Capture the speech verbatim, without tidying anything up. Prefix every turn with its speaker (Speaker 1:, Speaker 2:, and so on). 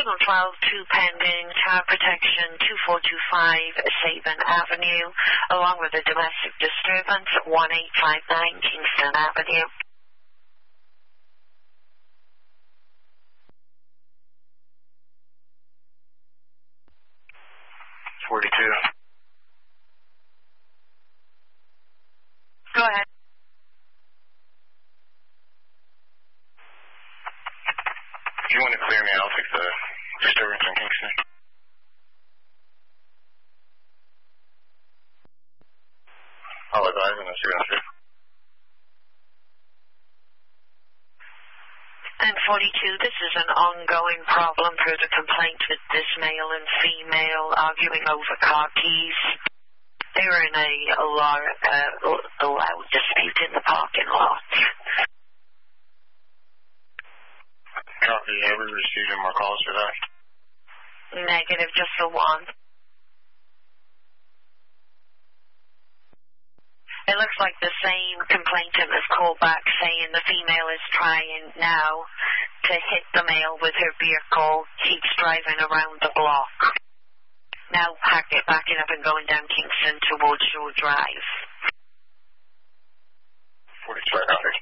Speaker 1: Signal twelve, two pending, child protection, two four two five, Sabin Avenue, along with a domestic disturbance, one eight five nine, Kingston Avenue.
Speaker 2: forty-two.
Speaker 1: Go ahead.
Speaker 2: If you want to clear me, I'll fix the disturbance in Kingston. I'll advise on the serial.
Speaker 1: And forty-two, this is an ongoing problem for the complaint with this male and female arguing over car keys. They were in a, a, lar, uh, a loud dispute in the parking lot.
Speaker 2: Copy. Have we received any more calls for that?
Speaker 1: Negative, just the one. It looks like the same complainant has called back saying the female is trying now to hit the male with her vehicle, keeps driving around the block. Now pack it backing up and going down Kingston towards Shore Drive.
Speaker 2: forty-two, copy.